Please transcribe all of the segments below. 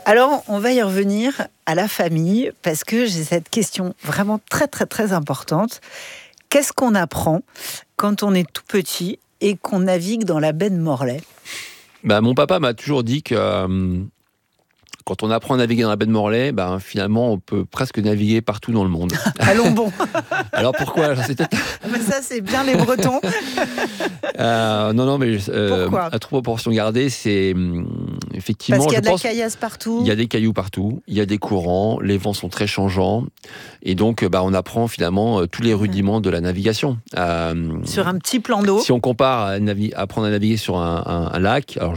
Alors, on va y revenir à la famille, parce que j'ai cette question vraiment très, très, très importante. Qu'est-ce qu'on apprend quand on est tout petit et qu'on navigue dans la baie de Morlaix ? Mon papa m'a toujours dit que quand on apprend à naviguer dans la baie de Morlaix, finalement, on peut presque naviguer partout dans le monde. Allons bon. Alors pourquoi ? Mais ça, c'est bien les Bretons. Non, mais Pourquoi ? à toute proportion gardée, c'est effectivement. Parce qu'il y a de la caillasse partout. Il y a des cailloux partout, il y a des courants, les vents sont très changeants, et donc on apprend finalement tous les rudiments de la navigation. Sur un petit plan d'eau. Si on compare à apprendre à naviguer sur un lac, alors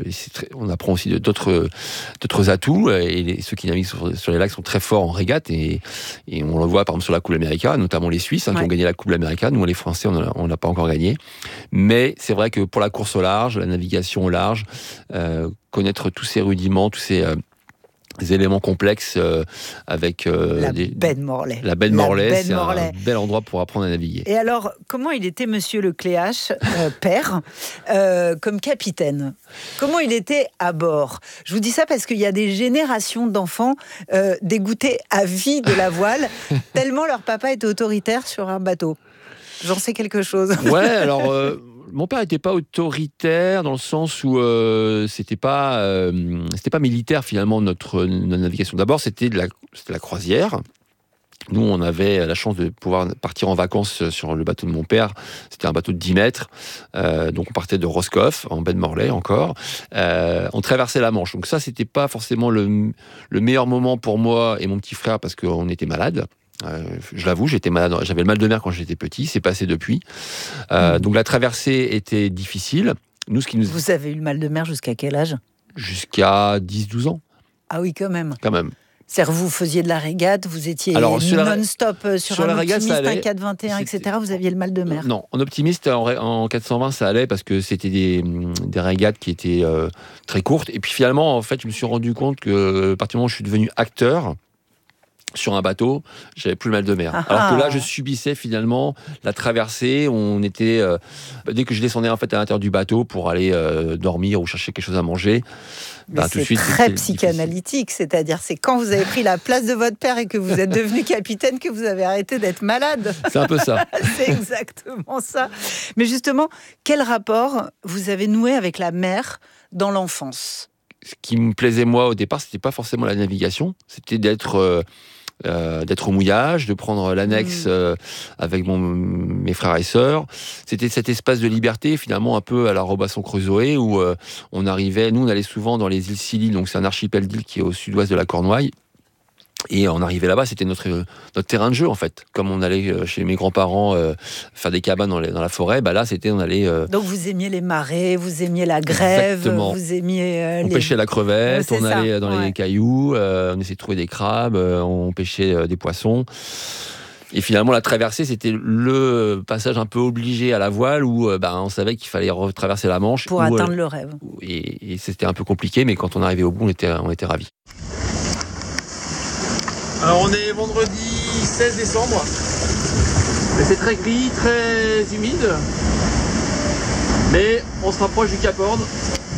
on apprend aussi d'autres atouts, et ceux qui naviguent sur les lacs sont très forts en régate, et on le voit par exemple sur la Coupe América, notamment les Suisses qui ont gagné la Coupe América. Nous, les Français, on l'a pas encore gagné. Mais c'est vrai que pour la course au large, la navigation au large, connaître tous ces rudiments, tous ces éléments complexes avec la baie de Morlaix. La baie de Morlaix, c'est un bel endroit pour apprendre à naviguer. Et alors, comment il était, monsieur Lecléache, père, comme capitaine ? Comment il était à bord ? Je vous dis ça parce qu'il y a des générations d'enfants dégoûtés à vie de la voile, tellement leur papa était autoritaire sur un bateau. J'en sais quelque chose. Ouais, alors... Mon père n'était pas autoritaire dans le sens où c'était pas militaire finalement notre navigation. D'abord, c'était la croisière. Nous, on avait la chance de pouvoir partir en vacances sur le bateau de mon père. C'était un bateau de 10 mètres. Donc, on partait de Roscoff, en baie de Morlaix encore. On traversait la Manche. Donc ça, c'était pas forcément le meilleur moment pour moi et mon petit frère parce qu'on était malades. Je l'avoue, j'étais malade, j'avais le mal de mer quand j'étais petit, c'est passé depuis. Donc la traversée était difficile. Vous avez eu le mal de mer jusqu'à quel âge ? Jusqu'à 10-12 ans. Ah oui, quand même. C'est-à-dire vous faisiez de la régate, vous étiez non-stop sur un optimiste, un 421, etc. Vous aviez le mal de mer. Non, en optimiste, en 420, ça allait parce que c'était des régates qui étaient très courtes. Et puis finalement, en fait, je me suis rendu compte que à partir du moment où je suis devenu acteur, sur un bateau, j'avais plus le mal de mer. Alors que là, je subissais finalement la traversée. On était dès que je descendais en fait à l'intérieur du bateau pour aller dormir ou chercher quelque chose à manger. Tout de suite, très psychanalytique, c'est-à-dire c'est quand vous avez pris la place de votre père et que vous êtes devenu capitaine que vous avez arrêté d'être malade. C'est un peu ça. C'est exactement ça. Mais justement, quel rapport vous avez noué avec la mer dans l'enfance ? Ce qui me plaisait moi au départ, c'était pas forcément la navigation, c'était d'être au mouillage, de prendre l'annexe avec mes frères et sœurs. C'était cet espace de liberté, finalement un peu à la Robinson Crusoe, où on allait souvent dans les îles Scilly, donc c'est un archipel d'îles qui est au sud-ouest de la Cornouaille. Et on arrivait là-bas, c'était notre terrain de jeu en fait. Comme on allait chez mes grands-parents faire des cabanes dans la forêt, là on allait. Donc vous aimiez les marais, vous aimiez la grève, exactement. Vous aimiez. On pêchait la crevette, on allait dans les cailloux, on essayait de trouver des crabes, on pêchait des poissons. Et finalement, la traversée, c'était le passage un peu obligé à la voile où on savait qu'il fallait retraverser la Manche pour atteindre le rêve. Et c'était un peu compliqué, mais quand on arrivait au bout, on était ravis. Alors on est vendredi 16 décembre, c'est très gris, très humide, mais on se rapproche du Cap Horn,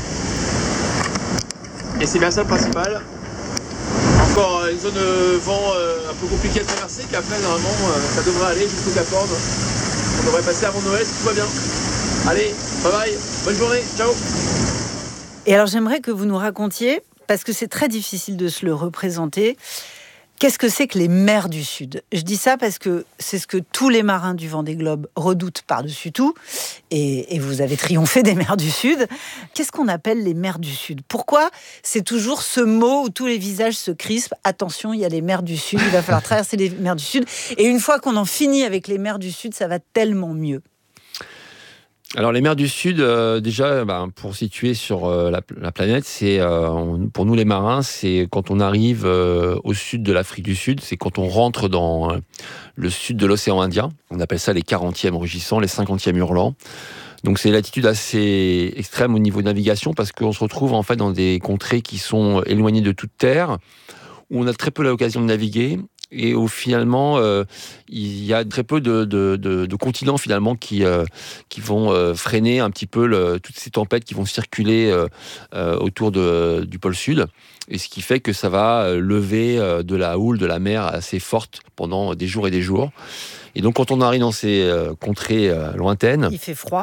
et c'est bien ça le principal. Encore une zone vent un peu compliquée à traverser, qu'après normalement ça devrait aller jusqu'au Cap Horn. On devrait passer avant Noël si tout va bien. Allez, bye bye, bonne journée, ciao. Et alors j'aimerais que vous nous racontiez, parce que c'est très difficile de se le représenter, qu'est-ce que c'est que les mers du Sud ? Je dis ça parce que c'est ce que tous les marins du Vendée Globe redoutent par-dessus tout. Et vous avez triomphé des mers du Sud. Qu'est-ce qu'on appelle les mers du Sud ? Pourquoi c'est toujours ce mot où tous les visages se crispent ? Attention, il y a les mers du Sud, il va falloir traverser les mers du Sud. Et une fois qu'on en finit avec les mers du Sud, ça va tellement mieux. Alors les mers du Sud, déjà, pour situer sur la planète, c'est pour nous les marins, c'est quand on arrive au sud de l'Afrique du Sud, c'est quand on rentre dans le sud de l'océan Indien. On appelle ça les 40e rugissants, les 50e hurlants. Donc c'est une latitude assez extrême au niveau de navigation parce qu'on se retrouve en fait dans des contrées qui sont éloignées de toute terre, où on a très peu l'occasion de naviguer. et où finalement il y a très peu de continents finalement qui vont freiner un petit peu toutes ces tempêtes qui vont circuler autour du pôle sud, et ce qui fait que ça va lever de la houle, de la mer assez forte pendant des jours et des jours. Et donc quand on arrive dans ces contrées lointaines, il fait froid,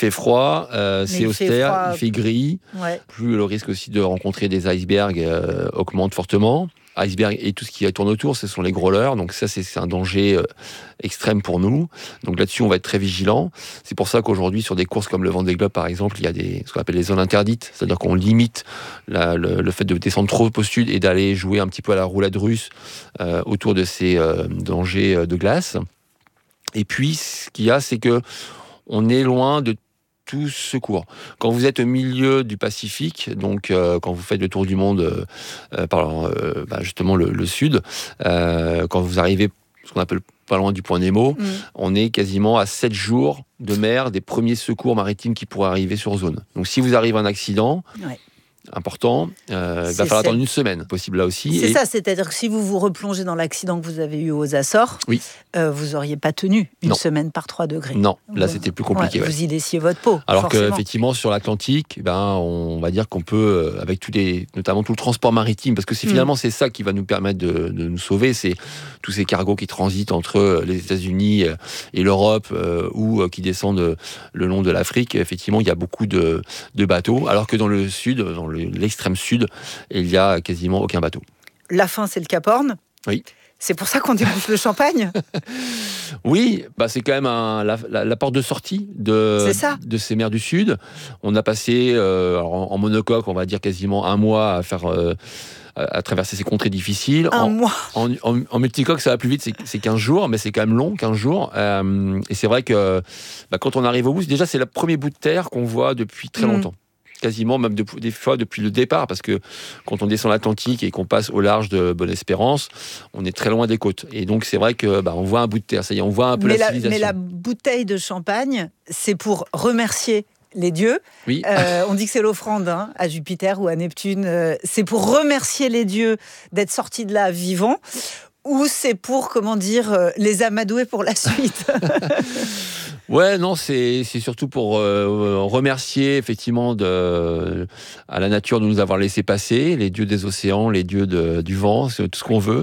c'est austère, il fait gris, ouais. Plus le risque aussi de rencontrer des icebergs augmente fortement. Iceberg et tout ce qui tourne autour, ce sont les growlers, donc ça c'est un danger extrême pour nous. Donc là-dessus on va être très vigilant. C'est pour ça qu'aujourd'hui sur des courses comme le Vendée Globe par exemple, il y a ce qu'on appelle les zones interdites, c'est-à-dire qu'on limite le fait de descendre trop au sud et d'aller jouer un petit peu à la roulade russe autour de ces dangers de glace. Et puis ce qu'il y a, c'est que on est loin de tout secours. Quand vous êtes au milieu du Pacifique, donc quand vous faites le tour du monde par justement le sud, quand vous arrivez ce qu'on appelle pas loin du point Nemo, on est quasiment à 7 jours de mer des premiers secours maritimes qui pourraient arriver sur zone. Donc si vous arrive un accident, important, il va falloir attendre une semaine, possible là aussi. C'est ça, c'est-à-dire que si vous vous replongez dans l'accident que vous avez eu aux Açores, vous n'auriez pas tenu une semaine par 3 degrés. Non, là c'était plus compliqué. Vous y laissiez votre peau. Alors qu'effectivement sur l'Atlantique, on va dire qu'on peut, avec notamment tout le transport maritime, parce que finalement c'est ça qui va nous permettre de nous sauver, c'est tous ces cargos qui transitent entre les États-Unis et l'Europe ou qui descendent le long de l'Afrique. Effectivement, il y a beaucoup de bateaux, alors que dans le sud, dans l'extrême sud, il n'y a quasiment aucun bateau. La fin, c'est le Cap Horn. Oui. C'est pour ça qu'on débouche le champagne. Oui, c'est quand même la porte de sortie de ces mers du Sud. On a passé en monocoque, on va dire quasiment un mois à faire... à traverser ces contrées difficiles. En multicoque, ça va plus vite, c'est 15 jours, mais c'est quand même long, 15 jours. Et c'est vrai que quand on arrive au bout, déjà, c'est le premier bout de terre qu'on voit depuis très longtemps. Quasiment, même des fois depuis le départ, parce que quand on descend l'Atlantique et qu'on passe au large de Bonne-Espérance, on est très loin des côtes. Et donc, c'est vrai que on voit un bout de terre, ça y est, on voit un peu la civilisation. Mais la bouteille de champagne, c'est pour remercier les dieux. Oui. On dit que c'est l'offrande à Jupiter ou à Neptune. C'est pour remercier les dieux d'être sortis de là vivants, ou c'est pour, les amadouer pour la suite? Ouais, non, c'est surtout pour remercier effectivement à la nature de nous avoir laissé passer, les dieux des océans, les dieux du vent, c'est tout ce qu'on veut.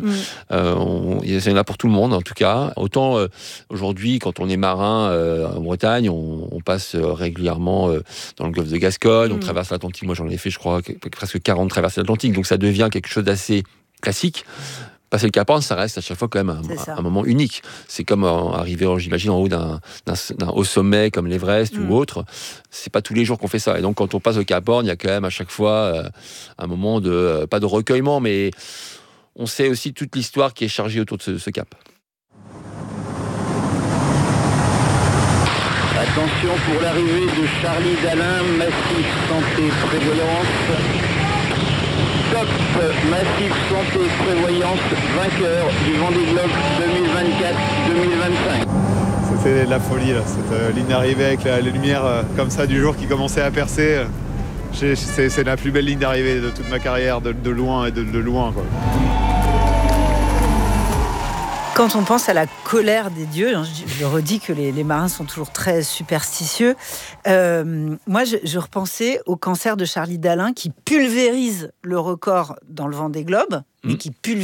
Il y en a pour tout le monde en tout cas. Autant aujourd'hui, quand on est marin en Bretagne, on passe régulièrement dans le golfe de Gascogne, on traverse l'Atlantique. Moi, j'en ai fait, je crois, presque 40 traversées de l'Atlantique, donc ça devient quelque chose d'assez classique. Passer le Cap Horn, ça reste à chaque fois quand même un moment unique. C'est comme arriver, j'imagine, en haut d'un haut sommet comme l'Everest ou autre. C'est pas tous les jours qu'on fait ça. Et donc, quand on passe au Cap Horn, il y a quand même à chaque fois un moment pas de recueillement, mais on sait aussi toute l'histoire qui est chargée autour de ce cap. Attention pour l'arrivée de Charlie Dalin, Massif Santé Prévoyance. Top, Massif Santé Prévoyance, vainqueur du Vendée Globe 2024-2025. C'était de la folie, là. Cette ligne d'arrivée avec la lumière comme ça du jour qui commençait à percer. C'est la plus belle ligne d'arrivée de toute ma carrière, de loin et de loin, quoi. Quand on pense à la colère des dieux, je redis que les marins sont toujours très superstitieux. Moi, je repensais au cancer de Charlie Dalin qui pulvérise le record dans le Vendée Globe, mais qui pulvérise